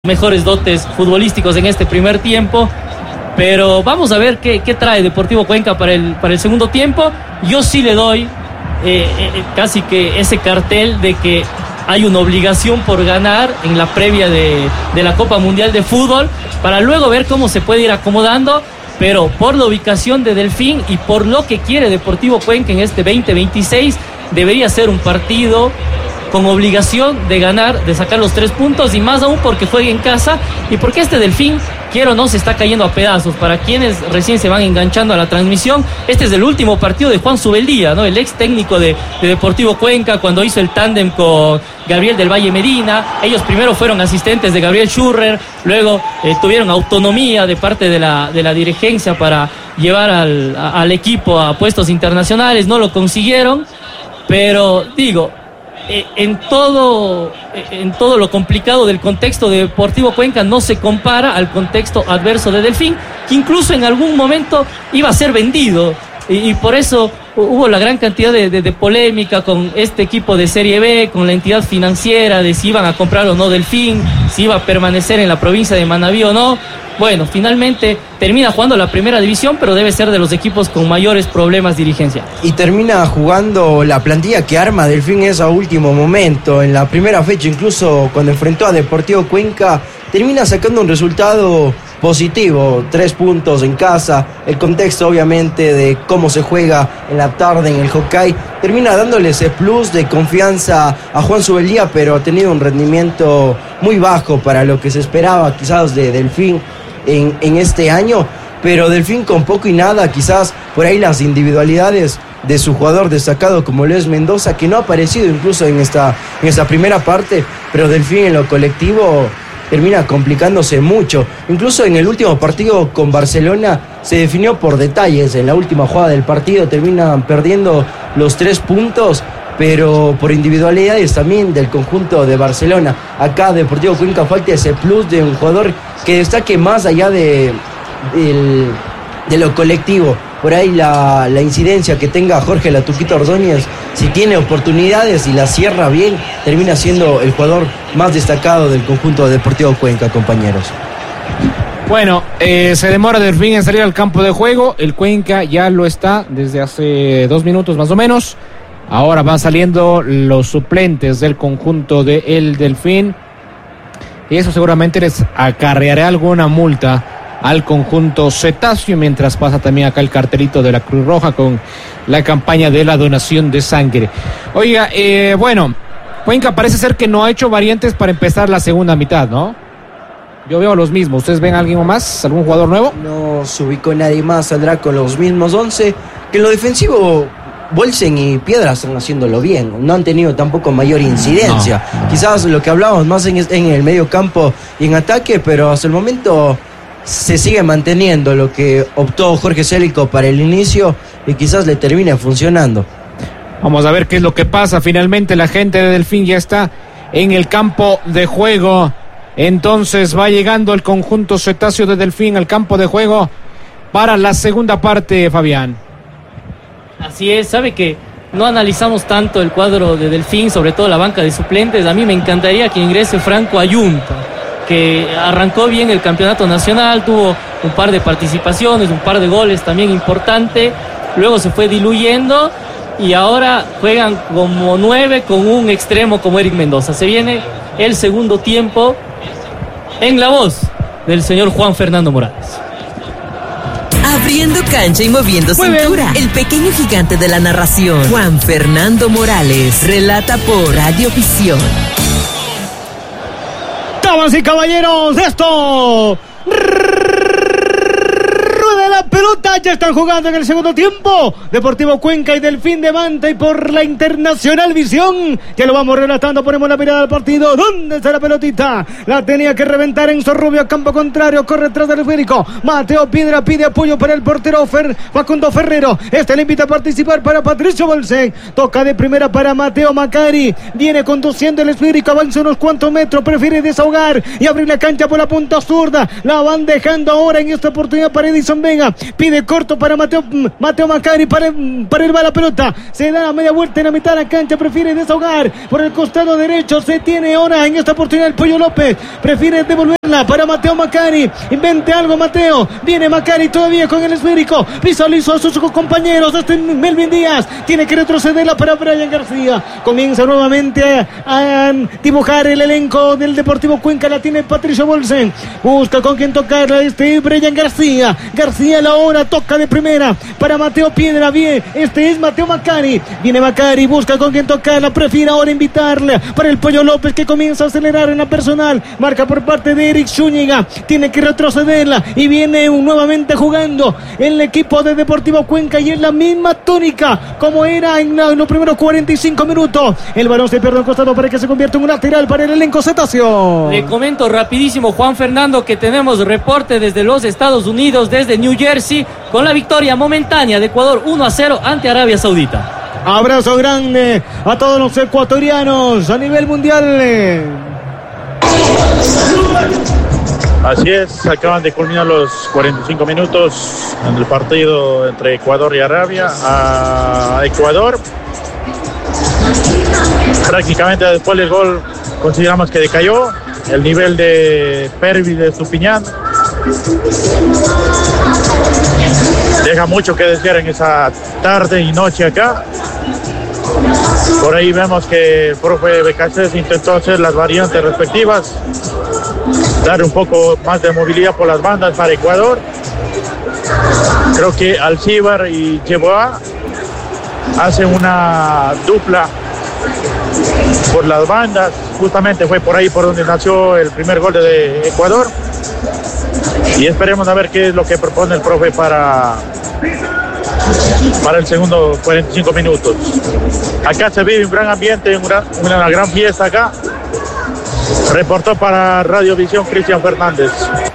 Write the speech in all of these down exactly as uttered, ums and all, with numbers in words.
mejores dotes futbolísticos en este primer tiempo, pero vamos a ver qué, qué trae Deportivo Cuenca para el, para el segundo tiempo. Yo sí le doy eh, eh, casi que ese cartel de que hay una obligación por ganar en la previa de, de la Copa Mundial de Fútbol, para luego ver cómo se puede ir acomodando, pero por la ubicación de Delfín y por lo que quiere Deportivo Cuenca en este veinte veintiséis, debería ser un partido con obligación de ganar, de sacar los tres puntos, y más aún porque juega en casa y porque este Delfín, quiero o no, se está cayendo a pedazos. Para quienes recién se van enganchando a la transmisión, este es el último partido de Juan Subeldía, ¿no? El ex técnico de, de Deportivo Cuenca, cuando hizo el tándem con Gabriel del Valle Medina. Ellos primero fueron asistentes de Gabriel Schurrer, luego eh, tuvieron autonomía de parte de la, de la dirigencia para llevar al, a, al equipo a puestos internacionales, no lo consiguieron, pero digo, En todo, en todo lo complicado del contexto de Deportivo Cuenca no se compara al contexto adverso de Delfín, que incluso en algún momento iba a ser vendido, y, y por eso hubo la gran cantidad de, de, de polémica con este equipo de Serie B, con la entidad financiera, de si iban a comprar o no Delfín, si iba a permanecer en la provincia de Manabí o no. Bueno, finalmente termina jugando la primera división, pero debe ser de los equipos con mayores problemas dirigenciales. Y termina jugando la plantilla que arma Delfín es a último momento. En la primera fecha, incluso cuando enfrentó a Deportivo Cuenca, termina sacando un resultado positivo, tres puntos en casa. El contexto, obviamente, de cómo se juega en la tarde en el Hokkaido, termina dándole ese plus de confianza a Juan Subeldía, pero ha tenido un rendimiento muy bajo para lo que se esperaba quizás de Delfín en, en este año. Pero Delfín con poco y nada, quizás por ahí las individualidades de su jugador destacado como Luis Mendoza, que no ha aparecido incluso en esta, en esta primera parte, pero Delfín en lo colectivo termina complicándose mucho. Incluso en el último partido con Barcelona se definió por detalles. En la última jugada del partido terminan perdiendo los tres puntos, pero por individualidades también del conjunto de Barcelona. Acá Deportivo Cuenca falta ese plus de un jugador que destaque más allá de, de, de lo colectivo. Por ahí la, la incidencia que tenga Jorge La Tuquita Ordóñez, si tiene oportunidades y la cierra bien, termina siendo el jugador más destacado del conjunto de Deportivo Cuenca, compañeros. Bueno, eh, se demora Delfín en salir al campo de juego. El Cuenca ya lo está desde hace dos minutos más o menos. Ahora van saliendo los suplentes del conjunto de el Delfín, y eso seguramente les acarreará alguna multa al conjunto cetáceo, mientras pasa también acá el cartelito de la Cruz Roja con la campaña de la donación de sangre. Oiga, eh, bueno, Cuenca parece ser que no ha hecho variantes para empezar la segunda mitad, ¿no? Yo veo los mismos. ¿Ustedes ven a alguien más? ¿Algún jugador nuevo? No se ubicó nadie más, saldrá con los mismos once, que en lo defensivo Bolsen y Piedra están haciéndolo bien, no han tenido tampoco mayor incidencia. No, no. Quizás lo que hablábamos más en, en el medio campo y en ataque, pero hasta el momento se sigue manteniendo lo que optó Jorge Célico para el inicio y quizás le termine funcionando. Vamos a ver qué es lo que pasa. Finalmente la gente de Delfín ya está en el campo de juego. Entonces va llegando el conjunto cetáceo de Delfín al campo de juego para la segunda parte, Fabián. Así es, sabe que no analizamos tanto el cuadro de Delfín, sobre todo la banca de suplentes. A mí me encantaría que ingrese Franco Ayunta, que arrancó bien el campeonato nacional, tuvo un par de participaciones, un par de goles también importante, luego se fue diluyendo y ahora juegan como nueve con un extremo como Eric Mendoza. Se viene el segundo tiempo en la voz del señor Juan Fernando Morales. Abriendo cancha y moviendo cintura, el pequeño gigante de la narración, Juan Fernando Morales, relata por Radiovisión. Damas y caballeros, esto... Rueda la pelota, ya están jugando en el segundo tiempo. Deportivo Cuenca y Delfín de Manta, y por la Internacional Visión, que lo vamos relatando, ponemos la mirada al partido. ¿Dónde está la pelotita? La tenía que reventar Enzo Rubio, campo contrario, corre tras del esférico. Mateo Piedra pide apoyo para el portero Fer, Facundo Ferrero. Este le invita a participar para Patricio Bolsén. Toca de primera para Mateo Macari. Viene conduciendo el esférico, avanza unos cuantos metros, prefiere desahogar y abrir la cancha por la punta zurda. La van dejando ahora en esta oportunidad para Edison Vega. Pide corto para Mateo, Mateo Macari, para, para el va la pelota. Se da la media vuelta en la mitad de la cancha, prefiere desahogar por el costado derecho. Se tiene ahora en esta oportunidad el Pollo López. Prefiere devolver para Mateo Macari. Invente algo, Mateo. Viene Macari todavía con el esférico. Visualizó a sus compañeros. Este Melvin Díaz tiene que retrocederla para Brian García. Comienza nuevamente a, a dibujar el elenco del Deportivo Cuenca. La tiene Patricio Bolsen. Busca con quien tocarla este Brian García. García la hora toca de primera para Mateo Piedra. Bien, este es Mateo Macari. Viene Macari, busca con quien tocarla. Prefiere ahora invitarle para el Pollo López, que comienza a acelerar en la personal. Marca por parte de Eric Zúñiga. Tiene que retrocederla y viene nuevamente jugando el equipo de Deportivo Cuenca y es la misma tónica como era en, la, en los primeros cuarenta y cinco minutos. El balón se pierde al costado para que se convierta en un lateral para el elenco Cetáceo. Le comento rapidísimo, Juan Fernando, que tenemos reporte desde los Estados Unidos, desde New Jersey, con la victoria momentánea de Ecuador uno a cero ante Arabia Saudita. Abrazo grande a todos los ecuatorianos a nivel mundial. Así es, acaban de culminar los cuarenta y cinco minutos en el partido entre Ecuador y Arabia. A Ecuador, prácticamente después del gol, consideramos que decayó el nivel de Pervis de Estupiñán. Deja mucho que desear en esa tarde y noche acá. Por ahí vemos que el profe Becasés intentó hacer las variantes respectivas, dar un poco más de movilidad por las bandas para Ecuador. Creo que Alcíbar y Yeboah hacen una dupla por las bandas. Justamente fue por ahí por donde nació el primer gol de Ecuador. Y esperemos a ver qué es lo que propone el profe para, para el segundo cuarenta y cinco minutos. Acá se vive un gran ambiente, una, una gran fiesta acá. Reportó para Radiovisión Cristian Fernández.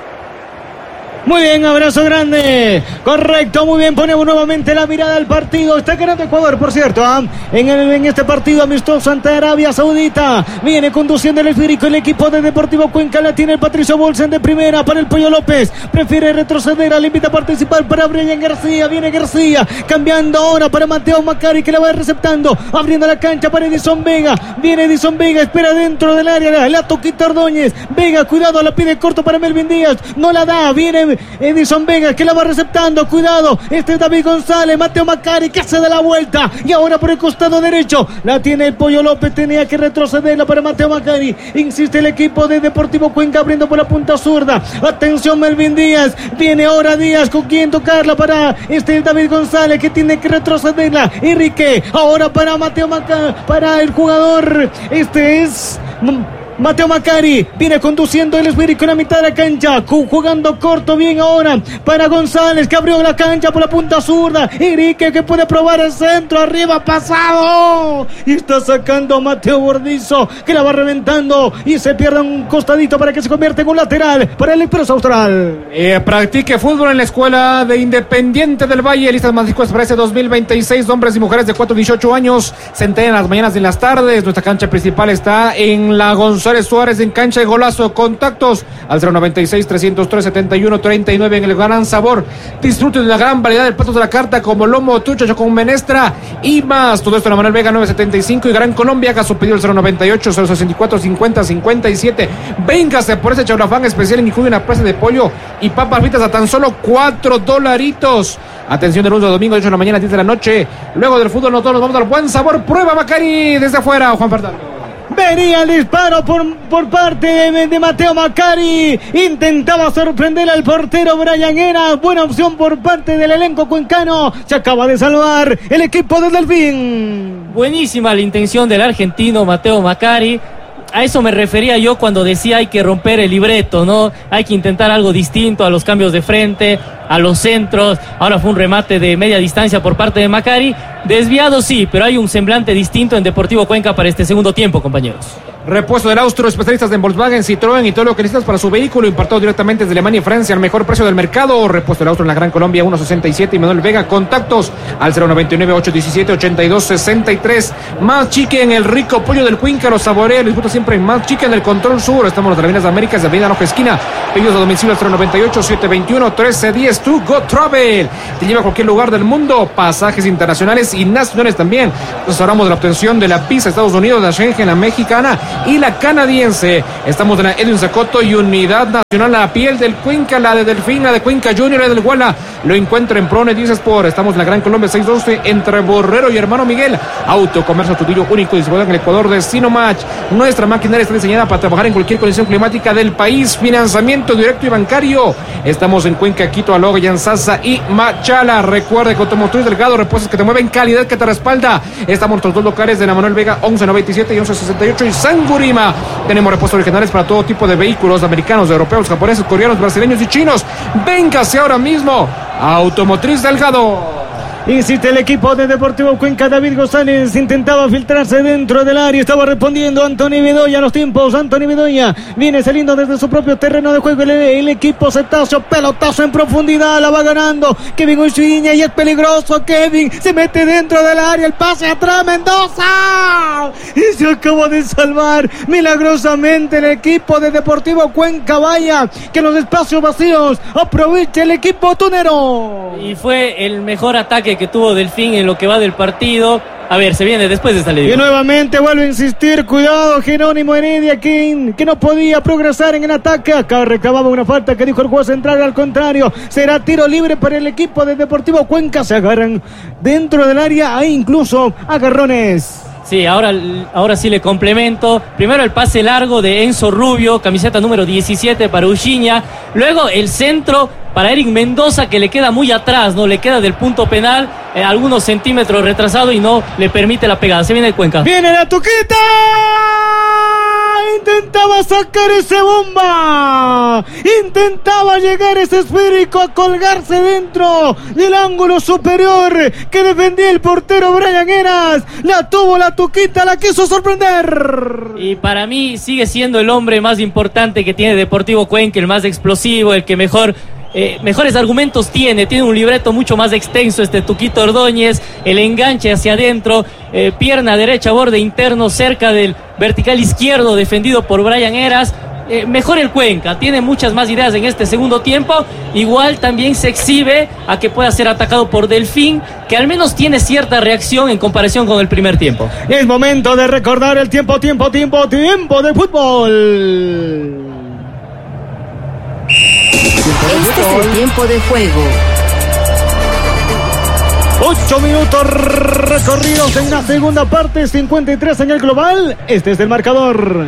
Muy bien, abrazo grande. Correcto, muy bien. Ponemos nuevamente la mirada al partido. Está ganando Ecuador, por cierto. ¿eh? En, el, en este partido amistoso ante Arabia Saudita. Viene conduciendo el esférico el equipo de Deportivo Cuenca. La tiene el Patricio Bolsen de primera para el Pollo López. Prefiere retroceder. Le invita a participar para Brian García. Viene García. Cambiando ahora para Mateo Macari, que la va receptando. Abriendo la cancha para Edison Vega. Viene Edison Vega. Espera dentro del área. La, la toquita Ordóñez. Vega, cuidado. La pide corto para Melvin Díaz. No la da. Viene Edison Vega, que la va receptando, cuidado, este es David González, Mateo Macari, que hace de la vuelta, y ahora por el costado derecho, la tiene el Pollo López, tenía que retrocederla para Mateo Macari, insiste el equipo de Deportivo Cuenca abriendo por la punta zurda, atención Melvin Díaz, viene ahora Díaz, con quien tocarla para este David González, que tiene que retrocederla, Enrique, ahora para Mateo Macari, para el jugador, este es Mateo Macari, viene conduciendo el esférico en la mitad de la cancha, jugando corto bien ahora para González, que abrió la cancha por la punta zurda, Enrique, que puede probar el centro, arriba pasado, y está sacando a Mateo Bordizo, que la va reventando y se pierde un costadito para que se convierta en un lateral para el Expreso Austral. Eh, practique fútbol en la Escuela de Independiente del Valle, listas matrículas para este dos mil veintiséis, hombres y mujeres de cuatro a dieciocho años, se entrenan las mañanas y en las tardes. Nuestra cancha principal está en la González Suárez en cancha de Golazo. Contactos al cero noventa y seis, trescientos tres, setenta y uno, treinta y nueve en el Gran Sabor. Disfruten de la gran variedad de platos de la carta como lomo, trucha con menestra y más. Todo esto en la Manuel Vega nueve setenta y cinco y Gran Colombia. Haga su pedido al cero noventa y ocho, cero sesenta y cuatro, cincuenta, cincuenta y siete. Véngase por ese chaulafán especial, incluye una presa de pollo y papas fritas a tan solo cuatro dolaritos. Atención, de lunes a domingo, ocho de la mañana, diez de la noche. Luego del fútbol, nosotros nos vamos al Buen Sabor. Prueba Macari desde afuera, Juan Fernando. Venía el disparo por, por parte de, de Mateo Macari. Intentaba sorprender al portero Brian Era. Buena opción por parte del elenco cuencano. Se acaba de salvar el equipo del Delfín. Buenísima la intención del argentino Mateo Macari. A eso me refería yo cuando decía hay que romper el libreto, ¿no? Hay que intentar algo distinto a los cambios de frente, a los centros. Ahora fue un remate de media distancia por parte de Macari. Desviado sí, pero hay un semblante distinto en Deportivo Cuenca para este segundo tiempo, compañeros. Repuesto del Austro, especialistas en Volkswagen, Citroën y todo lo que necesitas para su vehículo, importado directamente desde Alemania y Francia al mejor precio del mercado. Repuesto del Austro en la Gran Colombia, uno sesenta y siete y Manuel Vega. Contactos al cero noventa y nueve, ocho diecisiete, ochenta y dos sesenta y tres. Más chique en el rico pollo del Cuenca, lo saborea, lo disfruta siempre en Más Chique en el Control Sur. Estamos en las Avenidas Américas, de Avenida Roja Esquina Pedidos a domicilio al cero noventa y ocho, setecientos veintiuno, trece diez. To Go Travel. Te lleva a cualquier lugar del mundo. Pasajes internacionales y nacionales también. Entonces hablamos de la obtención de la visa Estados Unidos, la Schengen, la mexicana y la canadiense. Estamos en la Edwin Zacoto y Unidad Nacional. La piel del Cuenca, la de Delfín, la de Cuenca Junior, la del Guala. Lo encuentra en Prone Dice Sport. Estamos en la Gran Colombia seiscientos doce entre Borrero y Hermano Miguel. Autocomercio Tutillo, único distribuidor en el Ecuador de Sinomatch. Nuestra maquinaria está diseñada para trabajar en cualquier condición climática del país. Financiamiento directo y bancario. Estamos en Cuenca, Quito, Aloga, Yanzasa y Machala. Recuerde que Automotriz Delgado, repuestos que te mueven, calidad que te respalda. Estamos en nuestros dos locales de la Manuel Vega once noventa y siete y once sesenta y ocho y Sangurima. Tenemos repuestos originales para todo tipo de vehículos, americanos, europeos, japoneses, coreanos, brasileños y chinos. Véngase ahora mismo a Automotriz Delgado. Insiste el equipo de Deportivo Cuenca. David González intentaba filtrarse dentro del área. Estaba respondiendo Anthony Bedoya a los tiempos. Anthony Bedoya viene saliendo desde su propio terreno de juego. El, el equipo cetáceo, pelotazo en profundidad. La va ganando Kevin Uisuiña y es peligroso. Kevin se mete dentro del área. El pase atrás, Mendoza. Y se acaba de salvar milagrosamente el equipo de Deportivo Cuenca. Vaya que los espacios vacíos aprovecha el equipo tunero. Y fue el mejor ataque que tuvo Delfín en lo que va del partido. A ver, se viene después de esta ley. Y nuevamente vuelve a insistir, cuidado Jerónimo Heredia, que, que no podía progresar en el ataque. Acá reclamaba una falta que dijo el juez central, al contrario, será tiro libre para el equipo de Deportivo Cuenca. Se agarran dentro del área, hay incluso agarrones. Sí, ahora, ahora sí le complemento. Primero el pase largo de Enzo Rubio, camiseta número diecisiete para Uchiña. Luego el centro para Eric Mendoza, que le queda muy atrás, no le queda del punto penal, eh, algunos centímetros retrasado y no le permite la pegada. Se viene el Cuenca. ¡Viene la Tuquita! Intentaba sacar ese bomba. Intentaba llegar ese esférico a colgarse dentro del ángulo superior que defendía el portero Brian Heras. La tuvo la Tuquita, la quiso sorprender. Y para mí sigue siendo el hombre más importante que tiene Deportivo Cuenca, el más explosivo, el que mejor... Eh, mejores argumentos tiene, tiene un libreto mucho más extenso este Tuquito Ordóñez, el enganche hacia adentro, eh, pierna derecha, borde interno, cerca del vertical izquierdo, defendido por Brian Heras. Eh, mejor el Cuenca, tiene muchas más ideas en este segundo tiempo. Igual también se exhibe a que pueda ser atacado por Delfín, que al menos tiene cierta reacción en comparación con el primer tiempo. Es momento de recordar el tiempo, tiempo, tiempo, tiempo de fútbol. Este es el tiempo de juego. Ocho minutos recorridos en la segunda parte, cincuenta y tres en el global. Este es el marcador.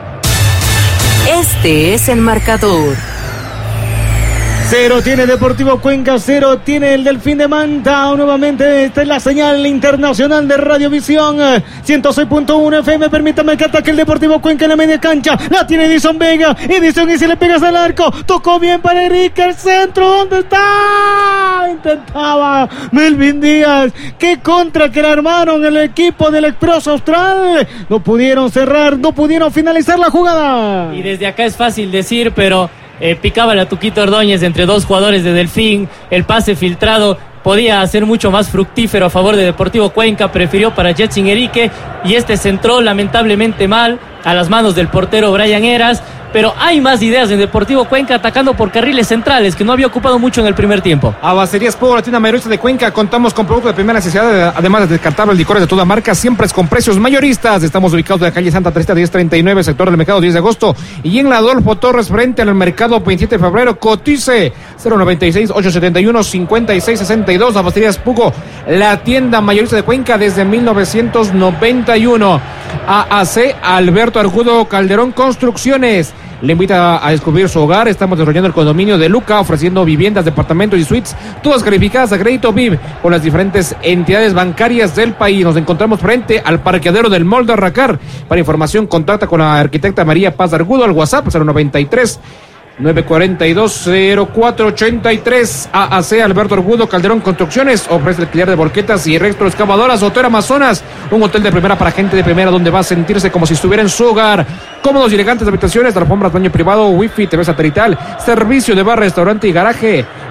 Este es el marcador. Cero tiene Deportivo Cuenca, cero tiene el Delfín de Manta. Nuevamente esta es la señal internacional de Radiovisión ciento seis punto uno F M. Permítame que ataque el Deportivo Cuenca en la media cancha. La tiene Edison Vega. Edison, y si le pegas al arco. Tocó bien para Enrique, el centro. ¿Dónde está? Intentaba Melvin Díaz. Qué contra que le armaron el equipo del Expreso Austral. No pudieron cerrar, no pudieron finalizar la jugada. Y desde acá es fácil decir, pero... Eh, picaba la Tuquito Ordóñez entre dos jugadores de Delfín. El pase filtrado podía ser mucho más fructífero a favor de Deportivo Cuenca. Prefirió para Jetsin Erique y este centró lamentablemente mal a las manos del portero Brian Heras. Pero hay más ideas en Deportivo Cuenca atacando por carriles centrales, que no había ocupado mucho en el primer tiempo. Abasterías Pueblo, la tienda mayorista de Cuenca. Contamos con productos de primera necesidad, además de descartables licores de toda marca, siempre es con precios mayoristas. Estamos ubicados en la calle Santa Teresa diez treinta y nueve, sector del mercado diez de agosto. Y en la Adolfo Torres, frente al mercado veintisiete de febrero. Cotice cero noventa y seis, ochocientos setenta y uno, cincuenta y seis sesenta y dos. Abasterías Pugo, la tienda mayorista de Cuenca desde mil novecientos noventa y uno. A A C Alberto Argudo Calderón Construcciones le invita a descubrir su hogar. Estamos desarrollando el condominio de Luca, ofreciendo viviendas, departamentos y suites, todas calificadas a crédito V I V con las diferentes entidades bancarias del país. Nos encontramos frente al parqueadero del Mall de Arracar. Para información, contacta con la arquitecta María Paz Argudo al WhatsApp cero noventa y tres, nueve cuarenta y dos, cero cuatro ochenta y tres. A A C Alberto Argudo Calderón Construcciones ofrece alquiler de volquetas y retroexcavadoras. Hotel Amazonas, un hotel de primera para gente de primera, donde va a sentirse como si estuviera en su hogar. Cómodos y elegantes habitaciones, alfombras, baño privado, wifi, T V satelital, servicio de bar, restaurante y garaje.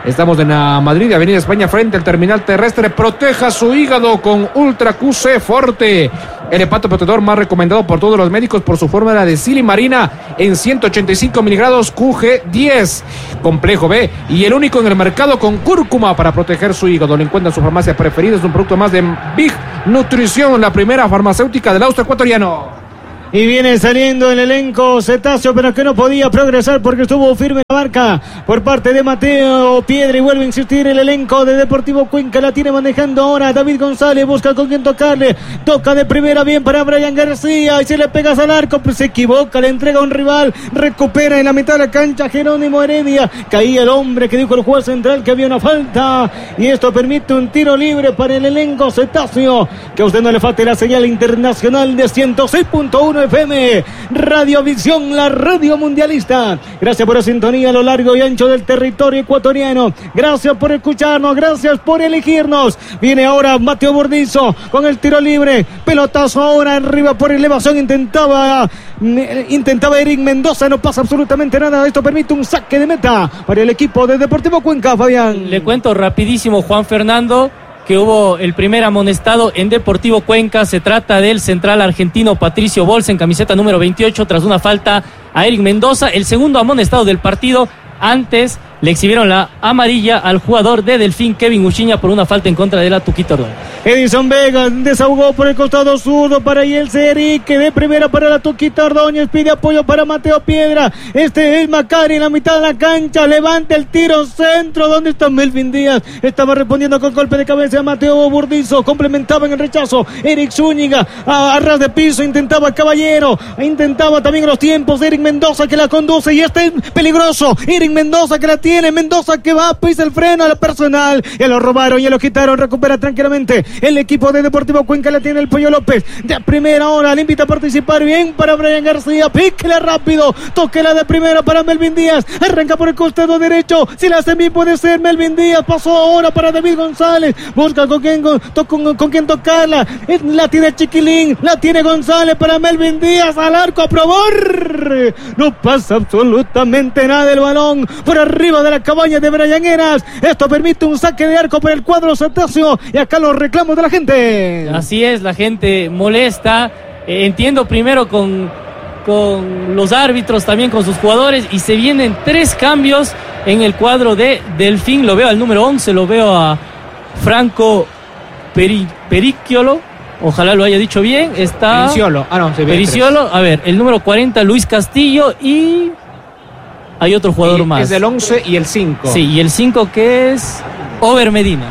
Estamos en la Madrid, Avenida España, frente al terminal terrestre. Proteja su hígado con Ultra Q C Forte, el hepato protector más recomendado por todos los médicos por su fórmula de silimarina en ciento ochenta y cinco miligramos Q G diez, complejo B, y el único en el mercado con cúrcuma para proteger su hígado. Lo encuentra en su farmacia preferida, es un producto más de Big Nutrición, la primera farmacéutica del austro ecuatoriano. Y viene saliendo el elenco Cetáceo, pero que no podía progresar porque estuvo firme la marca por parte de Mateo Piedra. Y vuelve a insistir el elenco de Deportivo Cuenca. La tiene manejando ahora David González. Busca con quien tocarle. Toca de primera bien para Brian García. Y se le pegas al arco, pues se equivoca. Le entrega a un rival. Recupera en la mitad de la cancha Jerónimo Heredia. Caía el hombre que dijo el juez central que había una falta. Y esto permite un tiro libre para el elenco Cetáceo. Que a usted no le falte la señal internacional de ciento seis punto uno F M, Radiovisión, la radio mundialista. Gracias por la sintonía a lo largo y ancho del territorio ecuatoriano. Gracias por escucharnos, gracias por elegirnos. Viene ahora Mateo Burdizo con el tiro libre. Pelotazo ahora arriba por elevación. Intentaba, intentaba Eric Mendoza, no pasa absolutamente nada. Esto permite un saque de meta para el equipo de Deportivo Cuenca, Fabián. Le cuento rapidísimo, Juan Fernando, que hubo el primer amonestado en Deportivo Cuenca. Se trata del central argentino Patricio Bolsa en camiseta número veintiocho tras una falta a Eric Mendoza. El segundo amonestado del partido. Antes le exhibieron la amarilla al jugador de Delfín, Kevin Uchiña, por una falta en contra de la Tuquita Ordóñez. Edison Vega desahogó por el costado zurdo para Yelce Erique, de primera para la Tuquita Ordóñez, pide apoyo para Mateo Piedra. Este es Macari en la mitad de la cancha, levanta el tiro centro. ¿Dónde está Melvin Díaz? Estaba respondiendo con golpe de cabeza a Mateo Burdizo, complementaba en el rechazo Eric Zúñiga, a, a ras de piso intentaba Caballero, intentaba también los tiempos de Eric Mendoza, que la conduce, y este es peligroso. Eric Mendoza que la tiene, Mendoza que va, pisa el freno a la personal, ya lo robaron, ya lo quitaron, recupera tranquilamente el equipo de Deportivo Cuenca. La tiene el Pollo López de primera hora, le invita a participar, bien para Brian García, píquele rápido, toquela de primera para Melvin Díaz, arranca por el costado derecho, si la hace bien puede ser Melvin Díaz, pasó ahora para David González, busca con quién, con, con, con quién tocarla, la tiene Chiquilín, la tiene González para Melvin Díaz, al arco a probar, no pasa absolutamente nada, el balón por arriba de la cabaña de Brian Heras. Esto permite un saque de arco para el cuadro Cetáceo, y acá los reclamos de la gente. Así es, la gente molesta. Eh, entiendo primero con, con los árbitros, también con sus jugadores, y se vienen tres cambios en el cuadro de Delfín. Lo veo al número once, lo veo a Franco Peri, Pericchiolo, ojalá lo haya dicho bien. Está Periciolo, ah no, se ve Periciolo, a ver, el número cuarenta Luis Castillo, y hay otro jugador y más. Es el once y el cinco. Sí, y el cinco que es Over Medina.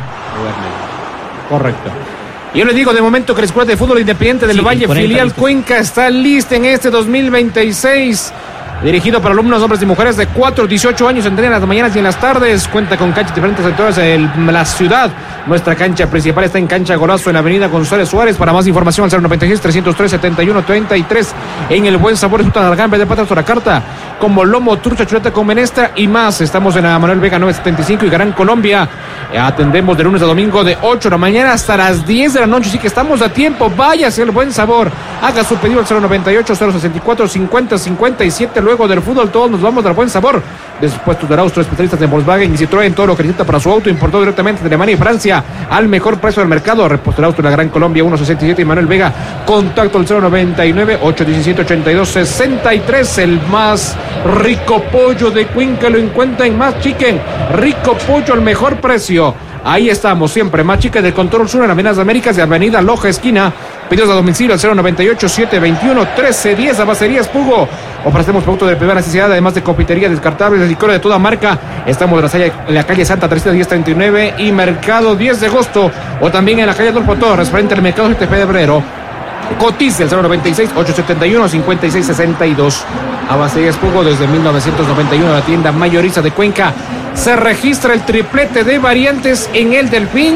Correcto. Yo les digo de momento que la Escuela de Fútbol Independiente del Sí, Valle, filial listos. Cuenca, está lista en este dos mil veintiséis. Dirigido para alumnos, hombres y mujeres de cuatro a dieciocho años, entrena en las mañanas y en las tardes. Cuenta con canchas de diferentes sectores de la ciudad. Nuestra cancha principal está en Cancha Golazo, en la avenida González Suárez. Para más información al cero noventa y seis, trescientos tres, setenta y uno treinta y tres. En el Buen Sabor, disfrutan al gambe de patas a la carta, como lomo, trucha, chuleta con menestra y más. Estamos en la Manuel Vega novecientos setenta y cinco y Gran Colombia. Atendemos de lunes a domingo de ocho de la mañana hasta las diez de la noche. Así que estamos a tiempo. Váyase el Buen Sabor. Haga su pedido al cero noventa y ocho, cero sesenta y cuatro, cincuenta cincuenta y siete. Luego del fútbol, todos nos vamos al Buen Sabor. Después de Austro, especialistas de Volkswagen y Citroën, todo lo que necesita para su auto, importado directamente de Alemania y Francia al mejor precio del mercado. Repuesto Austro, la Gran Colombia, uno sesenta y siete y Manuel Vega. Contacto al cero noventa y nueve, ocho diecisiete, ochenta y dos sesenta y tres. El más rico pollo de Cuenca lo encuentra en Más Chicken. Rico pollo al mejor precio. Ahí estamos siempre, Más Chicken del Control Sur en Avenidas Américas y Avenida Loja Esquina. Pedidos a domicilio al cero noventa y ocho, setecientos veintiuno, trece diez. Abacerías Pugo. Ofrecemos productos de primera necesidad, además de confitería, descartables, licores de toda marca. Estamos en la, calle, en la calle Santa Teresa diez treinta y nueve y Mercado diez de agosto. O también en la calle Adolfo Torres, frente al Mercado siete de febrero. Cotice el cero noventa y seis, ochocientos setenta y uno, cincuenta y seis sesenta y dos. Abacerías Pugo desde mil novecientos noventa y uno, la tienda mayorista de Cuenca. Se registra el triplete de variantes en el Delfín.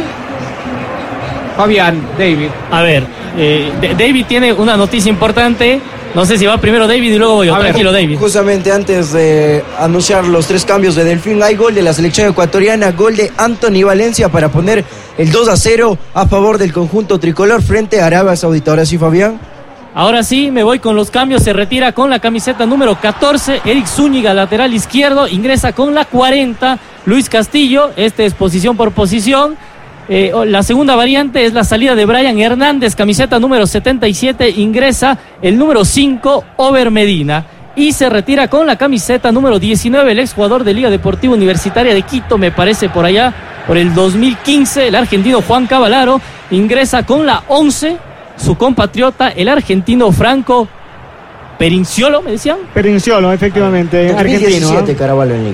Fabián, David. A ver, eh, David tiene una noticia importante. No sé si va primero David y luego voy yo. A Tranquilo, ver, David. Justamente antes de anunciar los tres cambios de Delfín, hay gol de la selección ecuatoriana, gol de Anthony Valencia para poner el dos a cero a favor del conjunto tricolor frente a Arabia Saudita. Ahora sí, Fabián. Ahora sí, me voy con los cambios. Se retira con la camiseta número catorce, Eric Zúñiga, lateral izquierdo. Ingresa con la cuarenta, Luis Castillo. Este es posición por posición. Eh, la segunda variante es la salida de Brian Hernández, camiseta número setenta y siete. Ingresa el número cinco, Over Medina. Y se retira con la camiseta número diecinueve, el exjugador de Liga Deportiva Universitaria de Quito, me parece por allá, por el dos mil quince, el argentino Juan Cavallaro. Ingresa con la once, su compatriota, el argentino Franco Perinciolo, ¿me decían? Perinciolo, efectivamente, dos mil diecisiete, argentino. ¿eh? Caraballo en Liga.